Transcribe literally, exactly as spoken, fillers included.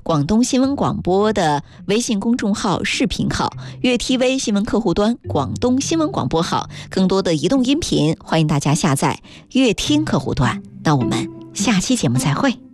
广东新闻广播的微信公众号视频号、粤 T V 新闻客户端广东新闻广播号，更多的移动音频，欢迎大家下载粤听客户端。那我们下期节目再会。